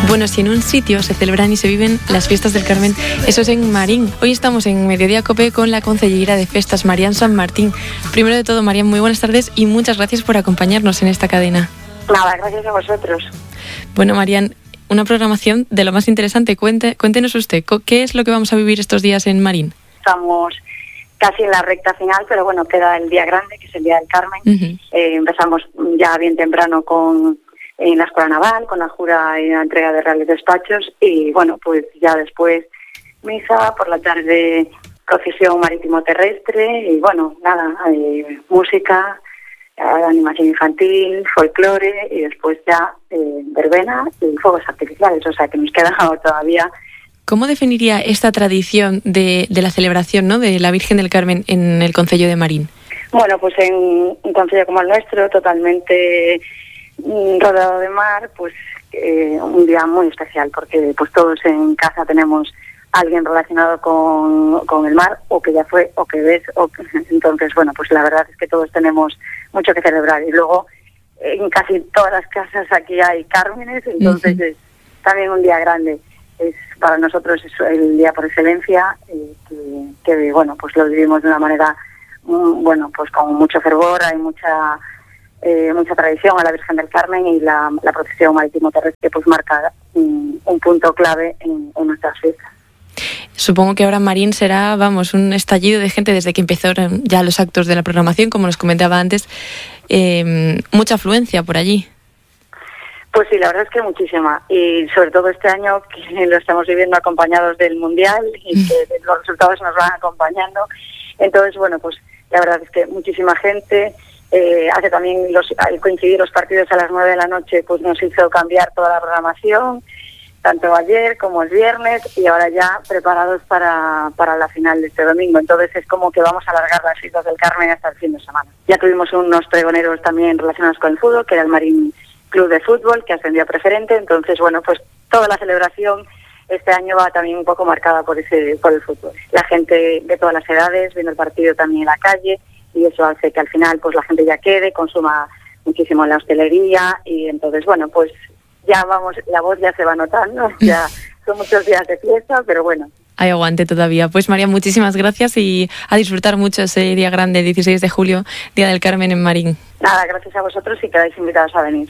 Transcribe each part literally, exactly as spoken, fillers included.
Bueno, si en un sitio se celebran y se viven las fiestas del Carmen, eso es en Marín. Hoy estamos en Mediodía Cope con la concellera de Festas, Marian San Martín. Primero de todo, Marian, muy buenas tardes y muchas gracias por acompañarnos en esta cadena. Nada, gracias a vosotros. Bueno, Marian, una programación de lo más interesante. Cuente, cuéntenos usted, ¿qué es lo que vamos a vivir estos días en Marín? Estamos casi en la recta final, pero bueno, queda el día grande, que es el Día del Carmen. Uh-huh. Eh, empezamos ya bien temprano con en la Escuela Naval, con la jura y la entrega de reales despachos, y bueno, pues ya después misa, por la tarde procesión marítimo-terrestre, y bueno, nada, eh, música, eh, animación infantil, folclore, y después ya eh, verbena y fuegos artificiales, o sea que nos queda todavía. ¿Cómo definiría esta tradición de, de la celebración, ¿no?, de la Virgen del Carmen en el concello de Marín? Bueno, pues en un concello como el nuestro, totalmente rodeado de mar, pues eh, un día muy especial, porque pues todos en casa tenemos a alguien relacionado con, con el mar, o que ya fue, o que ves, o que... entonces bueno, pues la verdad es que todos tenemos mucho que celebrar, y luego en casi todas las casas aquí hay cármenes, entonces uh-huh. es también un día grande. Es para nosotros es el día por excelencia, eh, que, que bueno, pues lo vivimos de una manera mm, bueno, pues con mucho fervor, hay mucha Eh, mucha tradición a la Virgen del Carmen, y la, la procesión marítimo-terrestre pues marca un, un punto clave en, en nuestras fiestas. Supongo que ahora Marín será, vamos, un estallido de gente desde que empezaron ya los actos de la programación, como nos comentaba antes, eh, mucha afluencia por allí. Pues sí, la verdad es que muchísima, y sobre todo este año que lo estamos viviendo acompañados del Mundial y que los resultados nos van acompañando. Entonces, bueno, pues la verdad es que muchísima gente. Eh, hace también los, al coincidir los partidos a las nueve de la noche, pues nos hizo cambiar toda la programación, tanto ayer como el viernes, y ahora ya preparados para, para la final de este domingo. Entonces es como que vamos a alargar las fiestas del Carmen hasta el fin de semana. Ya tuvimos unos pregoneros también relacionados con el fútbol, que era el Marín Club de Fútbol, que ascendió a preferente. Entonces, bueno, pues toda la celebración este año va también un poco marcada por ese por el fútbol. La gente de todas las edades viendo el partido también en la calle, y eso hace que al final pues la gente ya quede, consuma muchísimo en la hostelería, y entonces bueno, pues ya vamos, la voz ya se va notando, ya son muchos días de fiesta, pero bueno. Hay aguante todavía. Pues María, muchísimas gracias y a disfrutar mucho ese día grande, dieciséis de julio, Día del Carmen en Marín. Nada, gracias a vosotros y quedáis invitados a venir.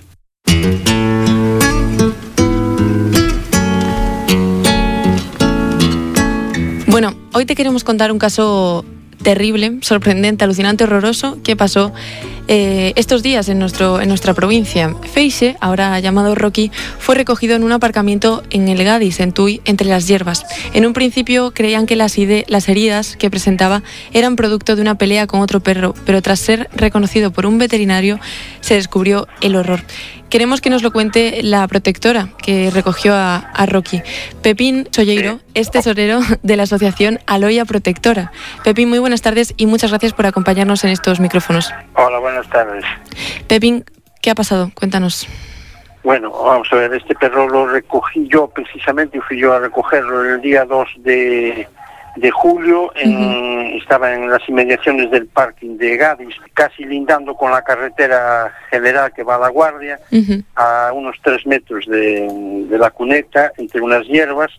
Bueno, hoy te queremos contar un caso terrible, sorprendente, alucinante, horroroso, que pasó eh, estos días en nuestro en nuestra provincia. Feixe, ahora llamado Rocky, fue recogido en un aparcamiento en el Gadis, en Tui, entre las hierbas. En un principio creían que las, ide- las heridas que presentaba eran producto de una pelea con otro perro, pero tras ser reconocido por un veterinario se descubrió el horror. Queremos que nos lo cuente la protectora que recogió a, a Rocky. Pepín Solleiro es tesorero de la asociación Aloia Protectora. Pepín, muy buenas tardes y muchas gracias por acompañarnos en estos micrófonos. Hola, buenas tardes. Pepín, ¿qué ha pasado? Cuéntanos. Bueno, vamos a ver, este perro lo recogí yo precisamente, fui yo a recogerlo el día dos de, de julio, en, uh-huh. estaba en las inmediaciones del parking de Gadis, casi lindando con la carretera general que va a La Guardia, uh-huh. a unos tres metros de, de la cuneta, entre unas hierbas.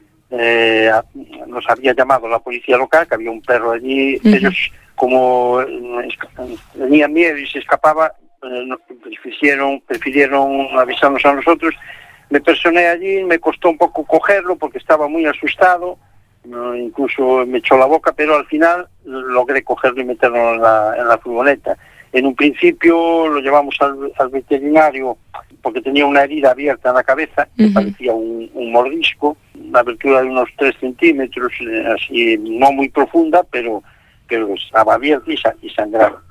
Eh, nos había llamado la policía local, que había un perro allí. Uh-huh. Ellos, como eh, tenían miedo y se escapaba, eh, prefirieron, prefirieron avisarnos a nosotros. Me personé allí, me costó un poco cogerlo porque estaba muy asustado. No, incluso me echó la boca, pero al final logré cogerlo y meterlo en la, en la furgoneta. En un principio lo llevamos al, al veterinario porque tenía una herida abierta en la cabeza, que uh-huh. parecía un, un mordisco, una abertura de unos tres centímetros, eh, así no muy profunda, pero, pero estaba abierta y, sa- y sangraba.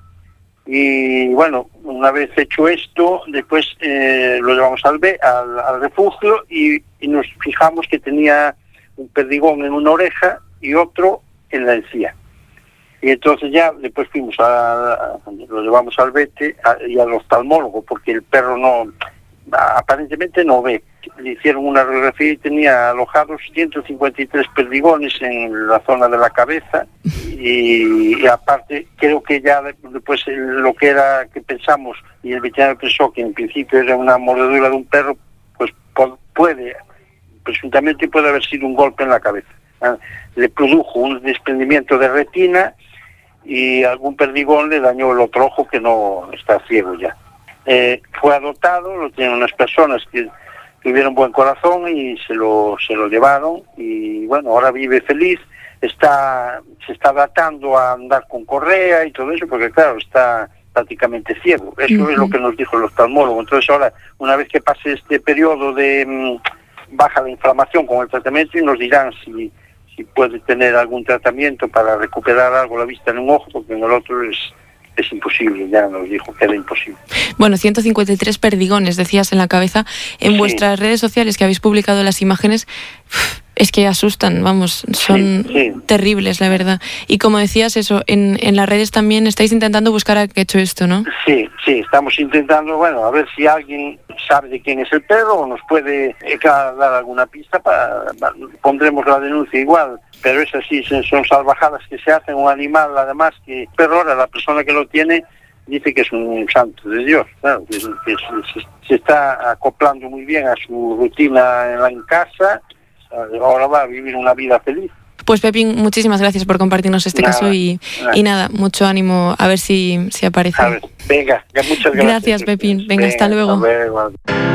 Y bueno, una vez hecho esto, después eh, lo llevamos al, be- al, al refugio y, y nos fijamos que tenía un perdigón en una oreja y otro en la encía. Y entonces ya después fuimos a, a lo llevamos al vete a, y al oftalmólogo, porque el perro no, aparentemente no ve. Le hicieron una radiografía y tenía alojados ciento cincuenta y tres perdigones en la zona de la cabeza, y, y aparte creo que ya después lo que era que pensamos, y el veterinario pensó que en principio era una mordedura de un perro, pues por, puede, presuntamente puede haber sido un golpe en la cabeza. ¿eh? Le produjo un desprendimiento de retina y algún perdigón le dañó el otro ojo, que no está ciego ya. Eh, fue adoptado, lo tienen unas personas que tuvieron buen corazón y se lo, se lo llevaron, y bueno, ahora vive feliz. Está, se está adaptando a andar con correa y todo eso, porque claro, está prácticamente ciego. Eso uh-huh. es lo que nos dijo el oftalmólogo. Entonces ahora, una vez que pase este periodo de mmm, baja de inflamación con el tratamiento, y nos dirán si, si puede tener algún tratamiento para recuperar algo la vista en un ojo, porque en el otro es, es imposible, ya nos dijo que era imposible. Bueno, ciento cincuenta y tres perdigones, decías, en la cabeza. En sí. vuestras redes sociales que habéis publicado las imágenes, es que asustan, vamos, son sí, sí. terribles, la verdad. Y como decías, eso, en, en las redes también estáis intentando buscar a qué ha hecho esto, ¿no? Sí, sí, estamos intentando, bueno, a ver si alguien sabe de quién es el perro o nos puede dar alguna pista, para, para pondremos la denuncia igual. Pero es así, son salvajadas que se hacen. Un animal, además, que el perro, ahora la persona que lo tiene dice que es un santo de Dios, claro, que, que se, se está acoplando muy bien a su rutina en, la, en casa. Ahora va a vivir una vida feliz. Pues Pepín, muchísimas gracias por compartirnos este nada, caso y nada. y nada, mucho ánimo, a ver si, si aparece. A ver, venga, muchas gracias. Gracias, Pepín, venga, venga hasta luego. Hasta luego.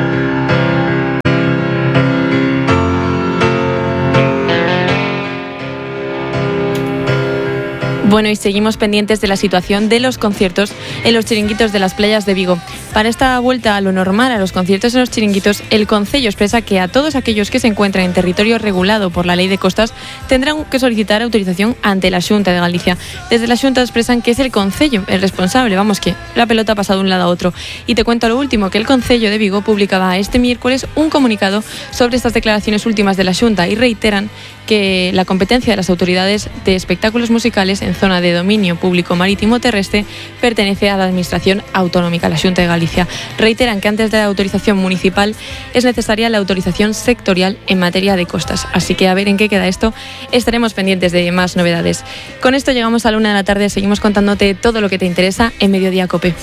Bueno, y seguimos pendientes de la situación de los conciertos en los chiringuitos de las playas de Vigo. Para esta vuelta a lo normal a los conciertos en los chiringuitos, el Concello expresa que a todos aquellos que se encuentran en territorio regulado por la Ley de Costas tendrán que solicitar autorización ante la Xunta de Galicia. Desde la Xunta expresan que es el Concello el responsable, vamos, que la pelota ha pasado de un lado a otro. Y te cuento lo último, que el Concello de Vigo publicaba este miércoles un comunicado sobre estas declaraciones últimas de la Xunta y reiteran que la competencia de las autoridades de espectáculos musicales en zona de dominio público marítimo terrestre pertenece a la Administración Autonómica, la Xunta de Galicia. Reiteran que antes de la autorización municipal es necesaria la autorización sectorial en materia de costas. Así que a ver en qué queda esto. Estaremos pendientes de más novedades. Con esto llegamos a la una de la tarde. Seguimos contándote todo lo que te interesa en Mediodía Cope.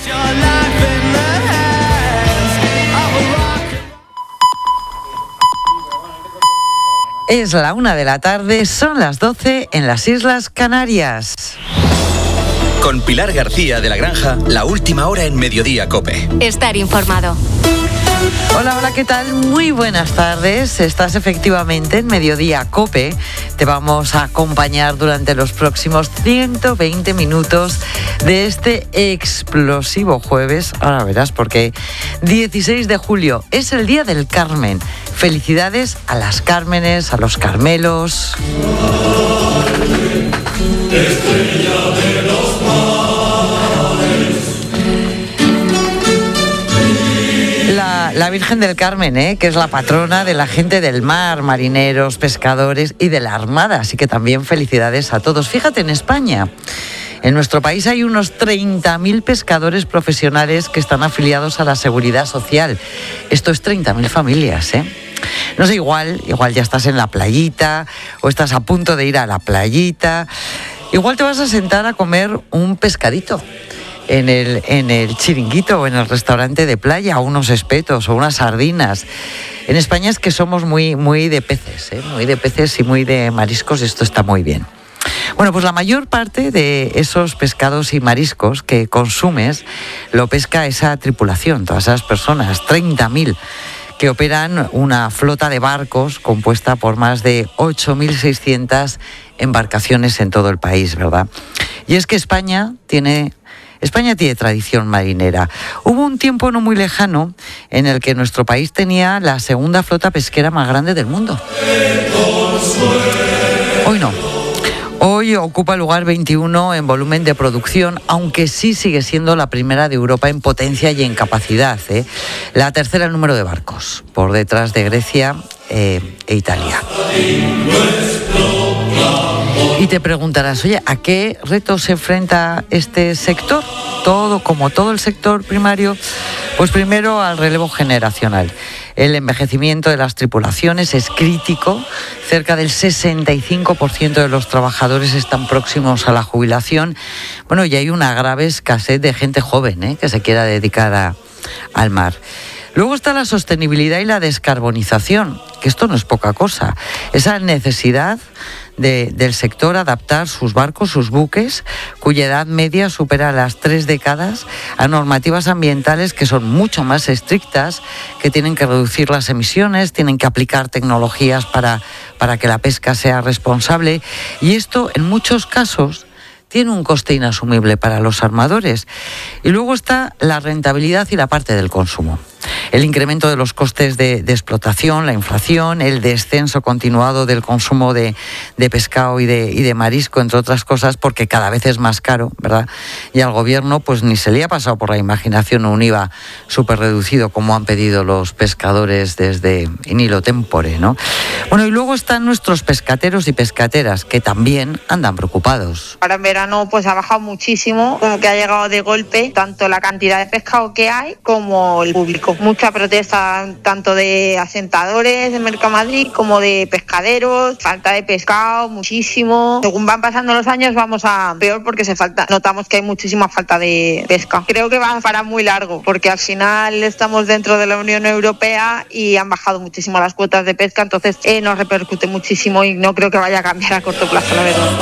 Es la una de la tarde, son las doce en las Islas Canarias. Con Pilar García de la Granja, la última hora en Mediodía Cope. Estar informado. Hola, hola, ¿qué tal? Muy buenas tardes. Estás efectivamente en Mediodía Cope. Te vamos a acompañar durante los próximos ciento veinte minutos de este explosivo jueves. Ahora verás por qué. dieciséis de julio es el Día del Carmen. Felicidades a las Cármenes, a los Carmelos. Estrella de los La, la Virgen del Carmen, ¿eh? que es la patrona de la gente del mar, marineros, pescadores y de la Armada. Así que también felicidades a todos. Fíjate, en España, en nuestro país hay unos treinta mil pescadores profesionales que están afiliados a la Seguridad Social. Esto es treinta mil familias, ¿eh? No sé, igual, igual ya estás en la playita o estás a punto de ir a la playita. Igual te vas a sentar a comer un pescadito en el, en el chiringuito o en el restaurante de playa, o unos espetos o unas sardinas. En España es que somos muy, muy de peces, ¿eh? muy de peces y muy de mariscos, esto está muy bien. Bueno, pues la mayor parte de esos pescados y mariscos que consumes lo pesca esa tripulación, todas esas personas, treinta mil, que operan una flota de barcos compuesta por más de ocho mil seiscientas embarcaciones en todo el país, ¿verdad? Y es que España tiene... España tiene tradición marinera. Hubo un tiempo no muy lejano en el que nuestro país tenía la segunda flota pesquera más grande del mundo. Hoy no. Hoy ocupa el lugar veintiuno en volumen de producción, aunque sí sigue siendo la primera de Europa en potencia y en capacidad, ¿eh? La tercera en número de barcos, por detrás de Grecia eh, e Italia. Y te preguntarás, oye, ¿a qué retos se enfrenta este sector? Todo, como todo el sector primario, pues primero al relevo generacional. El envejecimiento de las tripulaciones es crítico. Cerca del sesenta y cinco por ciento de los trabajadores están próximos a la jubilación. Bueno, y hay una grave escasez de gente joven, ¿eh? que se quiera dedicar a, al mar. Luego está la sostenibilidad y la descarbonización, que esto no es poca cosa. Esa necesidad de, del sector adaptar sus barcos, sus buques, cuya edad media supera las tres décadas, a normativas ambientales que son mucho más estrictas, que tienen que reducir las emisiones, tienen que aplicar tecnologías para, para que la pesca sea responsable. Y esto, en muchos casos, tiene un coste inasumible para los armadores. Y luego está la rentabilidad y la parte del consumo. El incremento de los costes de, de explotación, la inflación, el descenso continuado del consumo de, de pescado y de, y de marisco, entre otras cosas, porque cada vez es más caro, ¿verdad? Y al gobierno pues ni se le ha pasado por la imaginación un I V A súper reducido como han pedido los pescadores desde in illo tempore, ¿no? Bueno, y luego están nuestros pescateros y pescateras, que también andan preocupados. Ahora en verano pues ha bajado muchísimo, como que ha llegado de golpe tanto la cantidad de pescado que hay como el público. Mucha protesta tanto de asentadores de Mercamadrid como de pescaderos, falta de pescado, muchísimo. Según van pasando los años vamos a peor porque se falta, notamos que hay muchísima falta de pesca. Creo que va para muy largo porque al final estamos dentro de la Unión Europea y han bajado muchísimo las cuotas de pesca, entonces eh, nos repercute muchísimo y no creo que vaya a cambiar a corto plazo, la verdad.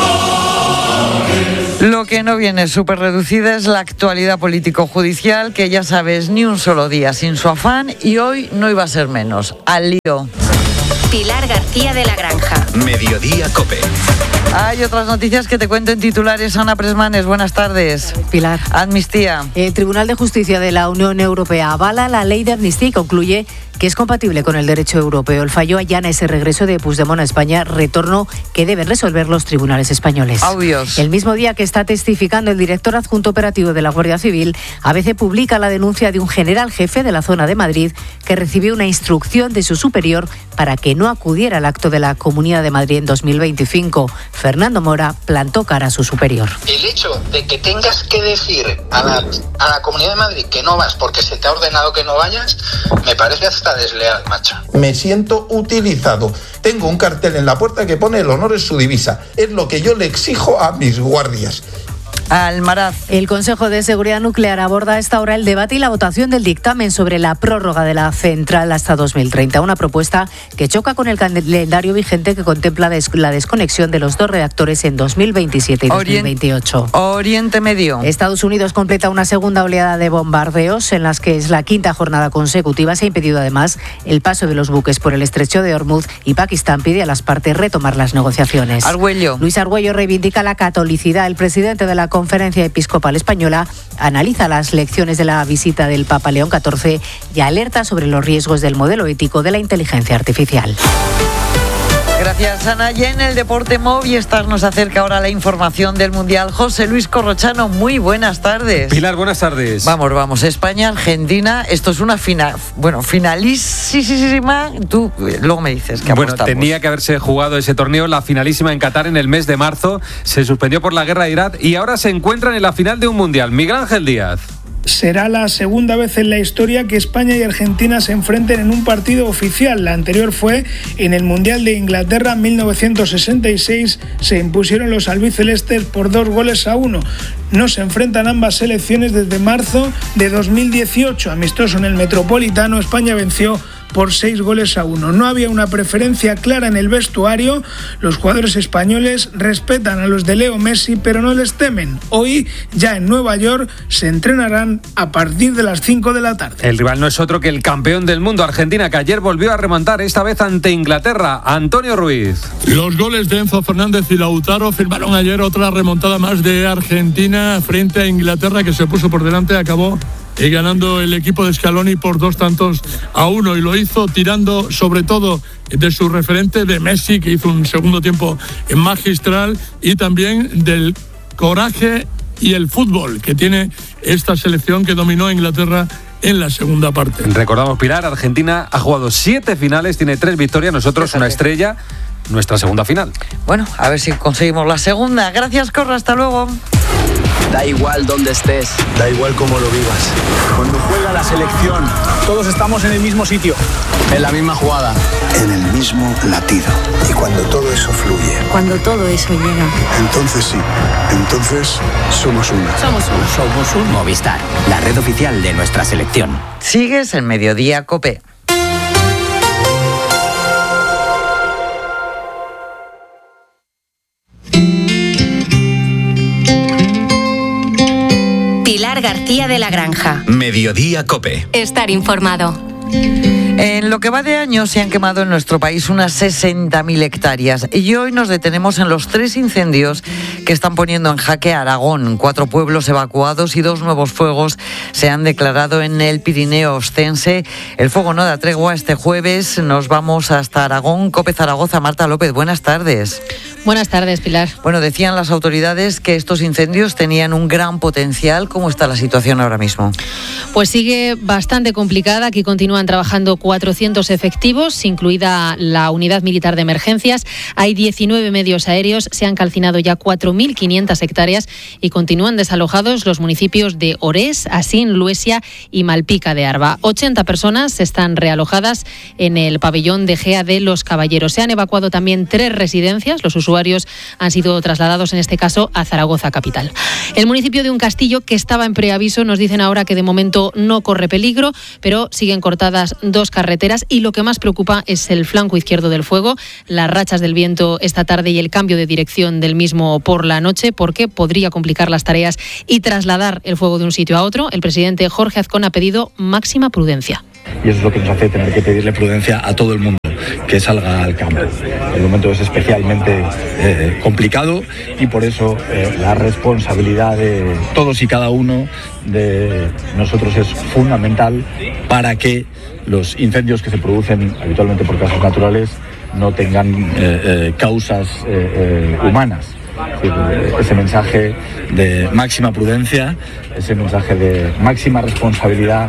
Lo que no viene súper reducida es la actualidad político-judicial, que ya sabes, ni un solo día sin su afán, y hoy no iba a ser menos. Al lío. Pilar García de la Granja. Mediodía COPE. Hay otras noticias que te cuento en titulares. Ana Presmanes, buenas tardes. Pilar. Amnistía. El Tribunal de Justicia de la Unión Europea avala la ley de amnistía y concluye que es compatible con el derecho europeo. El fallo allana ese regreso de Puigdemont a España, retorno que deben resolver los tribunales españoles. Audios. El mismo día que está testificando el director adjunto operativo de la Guardia Civil, A B C publica la denuncia de un general jefe de la zona de Madrid que recibió una instrucción de su superior para que no acudiera al acto de la Comunidad de Madrid en dos mil veinticinco. Fernando Mora plantó cara a su superior. El hecho de que tengas que decir a la, a la Comunidad de Madrid que no vas porque se te ha ordenado que no vayas, me parece hasta desleal, macho. Me siento utilizado. Tengo un cartel en la puerta que pone el honor es su divisa. Es lo que yo le exijo a mis guardias. Almaraz. El Consejo de Seguridad Nuclear aborda a esta hora el debate y la votación del dictamen sobre la prórroga de la central hasta dos mil treinta. Una propuesta que choca con el calendario vigente que contempla des- la desconexión de los dos reactores en dos mil veintisiete y dos mil veintiocho. Oriente Medio. Estados Unidos completa una segunda oleada de bombardeos en las que es la quinta jornada consecutiva. Se ha impedido además el paso de los buques por el estrecho de Hormuz y Pakistán pide a las partes retomar las negociaciones. Argüello. Luis Argüello reivindica la catolicidad. El presidente de la Conferencia Episcopal Española analiza las lecciones de la visita del Papa León catorce y alerta sobre los riesgos del modelo ético de la inteligencia artificial. Gracias, Ana. Y en el deporte Movistar nos acerca ahora la información del Mundial. José Luis Corrochano, muy buenas tardes. Pilar, buenas tardes. Vamos, vamos, España, Argentina, esto es una final, bueno, finalísima. Tú luego me dices que Bueno, apostamos. tenía que haberse jugado ese torneo, la finalísima en Qatar en el mes de marzo. Se suspendió por la guerra de Irak y ahora se encuentran en la final de un Mundial. Miguel Ángel Díaz. Será la segunda vez en la historia que España y Argentina se enfrenten en un partido oficial. La anterior fue en el Mundial de Inglaterra en mil novecientos sesenta y seis. Se impusieron los albicelestes por dos goles a uno. No se enfrentan ambas selecciones desde marzo de dos mil dieciocho. Amistoso en el Metropolitano, España venció por seis goles a uno. No había una preferencia clara en el vestuario. Los jugadores españoles respetan a los de Leo Messi, pero no les temen. Hoy, ya en Nueva York, se entrenarán a partir de las cinco de la tarde. El rival no es otro que el campeón del mundo, Argentina, que ayer volvió a remontar, esta vez ante Inglaterra. Antonio Ruiz. Los goles de Enzo Fernández y Lautaro firmaron ayer otra remontada más de Argentina frente a Inglaterra, que se puso por delante, acabó y ganando el equipo de Scaloni por dos tantos a uno, y lo hizo tirando sobre todo de su referente de Messi, que hizo un segundo tiempo magistral, y también del coraje y el fútbol que tiene esta selección que dominó a Inglaterra en la segunda parte. Recordamos, Pilar, Argentina ha jugado siete finales, tiene tres victorias, nosotros una estrella, nuestra segunda final. Bueno, a ver si conseguimos la segunda. Gracias, Corro, hasta luego. Da igual dónde estés, da igual cómo lo vivas. Cuando juega la selección, todos estamos en el mismo sitio, en la misma jugada, en el mismo latido. Y cuando todo eso fluye, cuando todo eso llega, entonces sí, entonces somos uno. Somos uno. Somos un Movistar, la red oficial de nuestra selección. Sigues en Mediodía COPE. Pilar García de la Granja. Mediodía COPE. Estar informado. En lo que va de año se han quemado en nuestro país unas sesenta mil hectáreas y hoy nos detenemos en los tres incendios que están poniendo en jaque a Aragón. Cuatro pueblos evacuados y dos nuevos fuegos se han declarado en el Pirineo Ostense. El fuego no da tregua. Este jueves nos vamos hasta Aragón. COPE Zaragoza, Marta López, buenas tardes. Buenas tardes, Pilar. Bueno, decían las autoridades que estos incendios tenían un gran potencial. ¿Cómo está la situación ahora mismo? Pues sigue bastante complicada. Aquí continúan trabajando cuatrocientos efectivos, incluida la unidad militar de emergencias. Hay diecinueve medios aéreos. Se han calcinado ya cuatro mil quinientas hectáreas y continúan desalojados los municipios de Orés, Asín, Luesia y Malpica de Arba. ochenta personas están realojadas en el pabellón de Gea de Los Caballeros. Se han evacuado también tres residencias. Los usuarios han sido trasladados, en este caso, a Zaragoza capital. El municipio de Uncastillo, que estaba en preaviso, nos dicen ahora que de momento no corre peligro, pero siguen cortadas dos carreteras y lo que más preocupa es el flanco izquierdo del fuego, las rachas del viento esta tarde y el cambio de dirección del mismo por la noche, porque podría complicar las tareas y trasladar el fuego de un sitio a otro. El presidente Jorge Azcón ha pedido máxima prudencia. Y eso es lo que nos hace tener que pedirle prudencia a todo el mundo que salga al campo. El momento es especialmente eh, complicado y por eso eh, la responsabilidad de todos y cada uno de nosotros es fundamental para que los incendios que se producen habitualmente por causas naturales no tengan eh, eh, causas eh, eh, humanas. Ese mensaje de máxima prudencia, ese mensaje de máxima responsabilidad.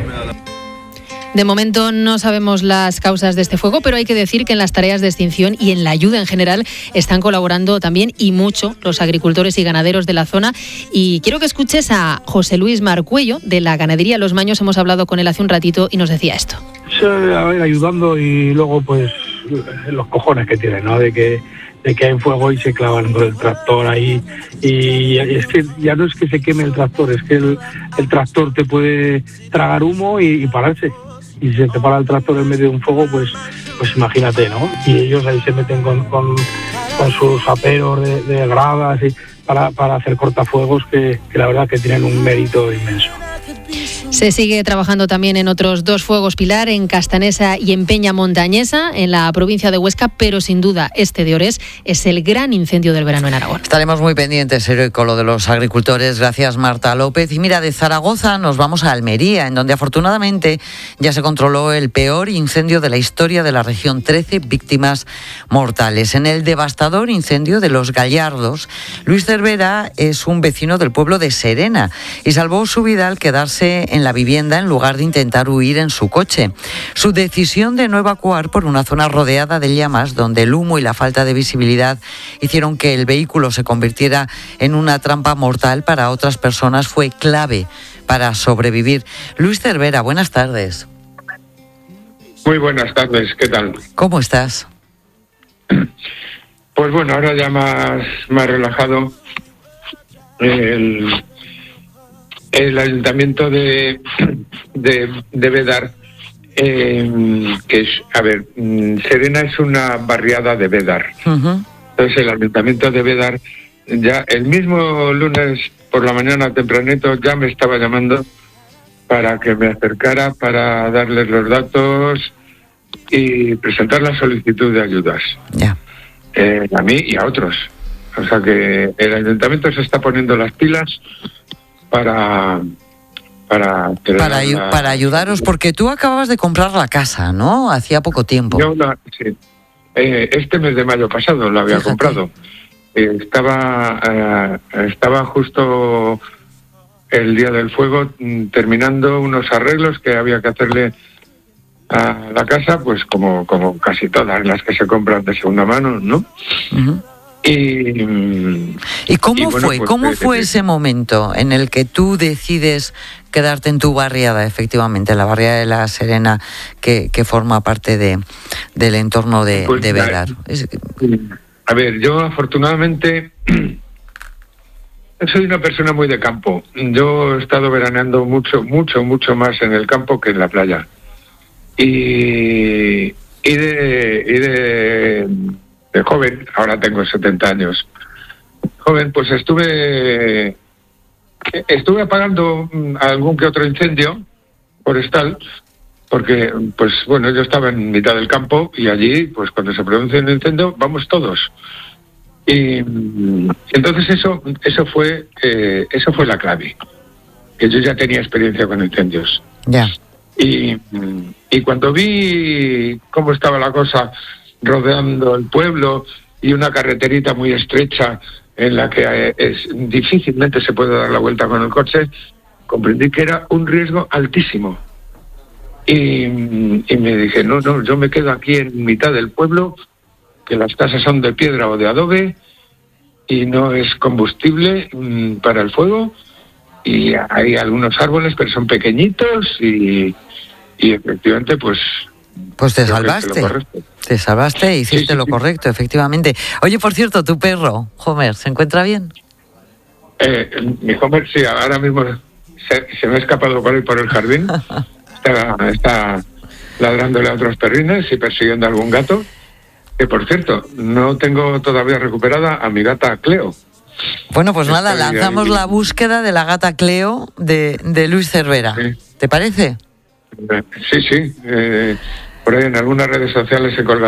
De momento no sabemos las causas de este fuego, pero hay que decir que en las tareas de extinción y en la ayuda en general están colaborando también y mucho los agricultores y ganaderos de la zona. Y quiero que escuches a José Luis Marcuello de la ganadería Los Maños. Hemos hablado con él hace un ratito y nos decía esto. Sí, a ver, ayudando y luego pues los cojones que tienen, ¿no? De que de que hay fuego y se clavan con el tractor ahí y es que ya no es que se queme el tractor, es que el, el tractor te puede tragar humo y, y pararse. Y si se te para el tractor en medio de un fuego, pues pues imagínate, ¿no? Y ellos ahí se meten con, con, con sus aperos de, de gradas y para, para hacer cortafuegos que, que la verdad que tienen un mérito inmenso. Se sigue trabajando también en otros dos fuegos, Pilar, en Castanesa y en Peña Montañesa, en la provincia de Huesca, pero sin duda este de Orés es el gran incendio del verano en Aragón. Estaremos muy pendientes, heroico, lo de los agricultores. Gracias, Marta López. Y mira, de Zaragoza nos vamos a Almería, en donde afortunadamente ya se controló el peor incendio de la historia de la región. trece víctimas mortales. En el devastador incendio de Los Gallardos, Luis Cervera es un vecino del pueblo de Serena y salvó su vida al quedarse en la vivienda en lugar de intentar huir en su coche. Su decisión de no evacuar por una zona rodeada de llamas, donde el humo y la falta de visibilidad hicieron que el vehículo se convirtiera en una trampa mortal para otras personas, fue clave para sobrevivir. Luis Cervera, buenas tardes. Muy buenas tardes, ¿qué tal? ¿Cómo estás? Pues bueno, ahora ya más, más relajado. El... El ayuntamiento de, de, de Bédar, eh, que es, a ver, Serena es una barriada de Bédar. Uh-huh. Entonces el ayuntamiento de Bédar, ya el mismo lunes por la mañana tempranito ya me estaba llamando para que me acercara, para darles los datos y presentar la solicitud de ayudas. Yeah. Eh, a mí y a otros. O sea que el ayuntamiento se está poniendo las pilas para para para, la... para ayudaros, porque tú acababas de comprar la casa, ¿no? Hacía poco tiempo. Yo la, sí. Eh, este mes de mayo pasado la había Fíjate. comprado. Eh, estaba eh, estaba justo el día del fuego mm, terminando unos arreglos que había que hacerle a la casa, pues como como casi todas las que se compran de segunda mano, ¿no? Uh-huh. Y, ¿Y cómo y bueno, fue? pues, ¿Cómo eh, fue eh, ese momento en el que tú decides quedarte en tu barriada, efectivamente, la barriada de La Serena, que, que forma parte de, del entorno de, pues, de Vedar? Es... A ver, yo afortunadamente soy una persona muy de campo. Yo he estado veraneando mucho, mucho, mucho más en el campo que en la playa. Y, y de... Y de de joven, ahora tengo setenta años, joven, pues estuve estuve apagando algún que otro incendio forestal, porque, pues bueno, yo estaba en mitad del campo y allí, pues cuando se produce un incendio, vamos todos. Y entonces eso eso fue eh, eso fue la clave, que yo ya tenía experiencia con incendios. Ya. Y, y cuando vi cómo estaba la cosa rodeando el pueblo y una carreterita muy estrecha en la que es, difícilmente se puede dar la vuelta con el coche, comprendí que era un riesgo altísimo. Y, y me dije, no, no, yo me quedo aquí en mitad del pueblo, que las casas son de piedra o de adobe y no es combustible mmm, para el fuego, y hay algunos árboles, pero son pequeñitos y, y efectivamente pues... Pues te salvaste, te salvaste e hiciste sí, sí, lo correcto, efectivamente. Oye, por cierto, tu perro, Homer, ¿se encuentra bien? Eh, mi Homer, sí, ahora mismo se, se me ha escapado por ahí por el jardín, está, está ladrándole a otros perrines y persiguiendo a algún gato, que por cierto, no tengo todavía recuperada a mi gata Cleo. Bueno, pues nada, Estoy lanzamos ahí. la búsqueda de la gata Cleo de, de Luis Cervera. Sí. ¿Te parece? Sí, sí. Eh, por ahí en algunas redes sociales he colgado